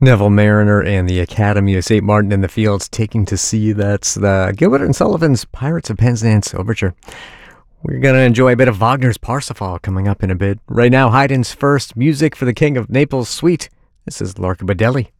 Neville Mariner and the Academy of St. Martin in the Fields Taking to Sea. That's the Gilbert and Sullivan's Pirates of Penzance Overture. We're going to enjoy a bit of Wagner's Parsifal coming up in a bit. Right now, Haydn's first Music for the King of Naples suite. This is Lorca Badelli.